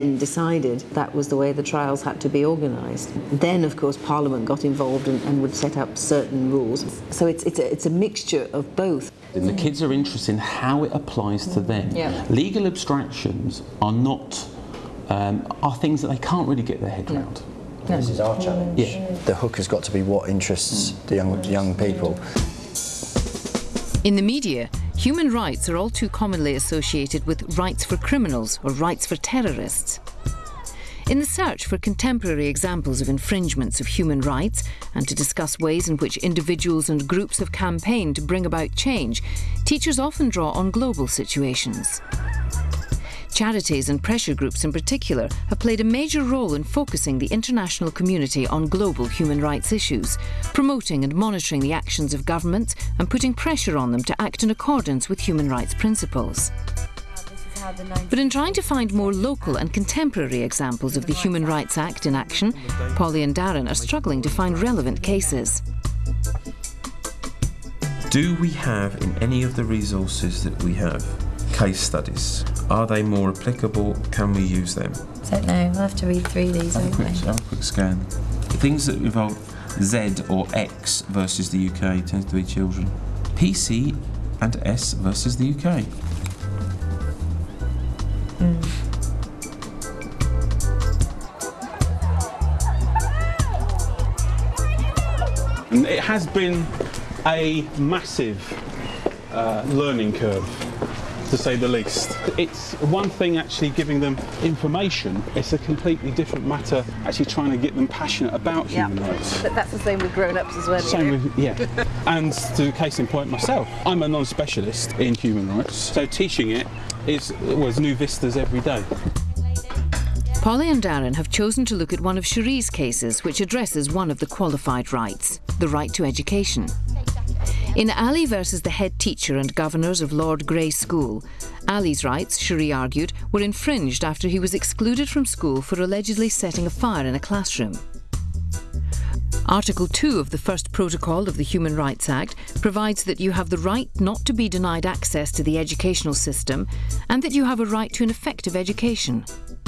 and decided that was the way the trials had to be organised. Then, of course, Parliament got involved and would set up certain rules. So it's a mixture of both. And the kids are interested in how it applies to them. Yeah. Legal abstractions are not are things that they can't really get their head around. No. This is our challenge. Yeah. The hook has got to be what interests the young people. In the media, human rights are all too commonly associated with rights for criminals or rights for terrorists. In the search for contemporary examples of infringements of human rights and to discuss ways in which individuals and groups have campaigned to bring about change, teachers often draw on global situations. Charities and pressure groups in particular have played a major role in focusing the international community on global human rights issues, promoting and monitoring the actions of governments and putting pressure on them to act in accordance with human rights principles. But in trying to find more local and contemporary examples of the Human Rights Act in action, Polly and Darren are struggling to find relevant cases. Do we have in any of the resources that we have case studies? Are they more applicable? Can we use them? I don't know, we'll have to read through these, won't we? Have a quick scan. Things that involve Z or X versus the UK tends to be children. PC and S versus the UK. And it has been a massive learning curve, to say the least. It's one thing actually giving them information, it's a completely different matter actually trying to get them passionate about human rights. But that's the same with grown-ups as well. Same with, yeah. And to case in point myself, I'm a non-specialist in human rights, so teaching it was new vistas every day. Polly and Darren have chosen to look at one of Cherie's cases which addresses one of the qualified rights, the right to education. In Ali versus the head teacher and governors of Lord Grey School, Ali's rights, Cherie argued, were infringed after he was excluded from school for allegedly setting a fire in a classroom. Article 2 of the first protocol of the Human Rights Act provides that you have the right not to be denied access to the educational system and that you have a right to an effective education.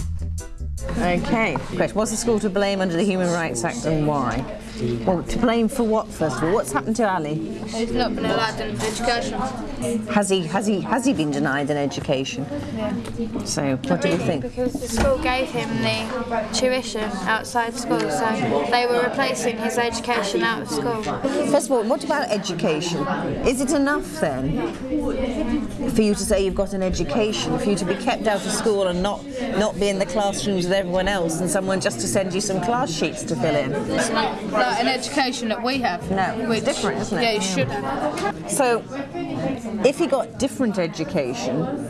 Okay, question. Was the school to blame under the Human Rights Act and why? Well, to blame for what, first of all? What's happened to Ali? He's not been allowed an education. Has he been denied an education? Yeah. So, what do you think? Because the school gave him the tuition outside school, so they were replacing his education out of school. First of all, what about education? Is it enough then for you to say you've got an education, for you to be kept out of school and not be in the classrooms with everyone else and someone just to send you some class sheets to fill in? It's not like an education that we have. No, it's different, isn't it? Yeah, you should have. So, if he got different education,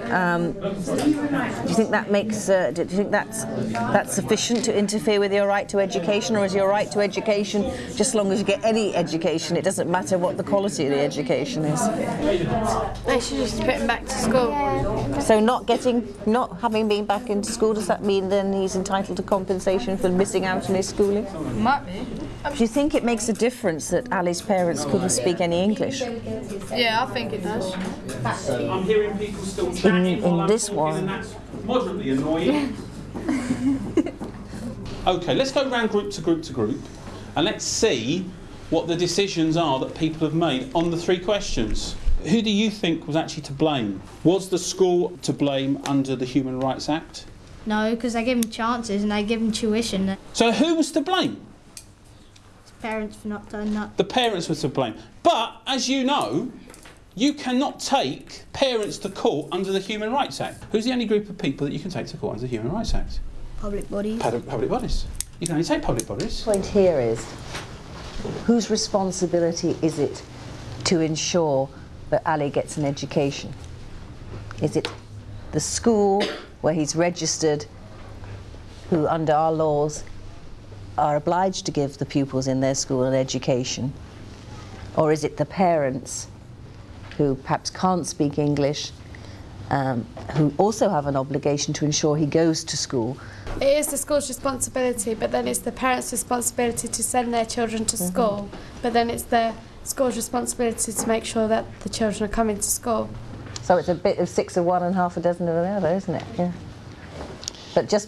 do you think that makes? Do you think that's sufficient to interfere with your right to education, or is your right to education just as long as you get any education? It doesn't matter what the quality of the education is. They should just put him back to school. So not having been back into school, does that mean then he's entitled to compensation for missing out on his schooling? Might be. Do you think it makes a difference that Ali's parents couldn't speak any English? Yeah, I think it does. I'm hearing people still chatting in this one. and that's moderately annoying. Okay, let's go round group to group to group and let's see what the decisions are that people have made on the 3 questions. Who do you think was actually to blame? Was the school to blame under the Human Rights Act? No, because they give him chances and they give him tuition. So who was to blame? Parents for not doing that. The parents were to blame. But, as you know, you cannot take parents to court under the Human Rights Act. Who's the only group of people that you can take to court under the Human Rights Act? Public bodies. Public bodies. You can only take public bodies. The point here is, whose responsibility is it to ensure that Ali gets an education? Is it the school where he's registered, who under our laws are obliged to give the pupils in their school an education? Or is it the parents who perhaps can't speak English, who also have an obligation to ensure he goes to school? It is the school's responsibility, but then it's the parents' responsibility to send their children to school, but then it's the school's responsibility to make sure that the children are coming to school. So it's a bit of 6 of one and half a dozen of the other, isn't it? Yeah. But just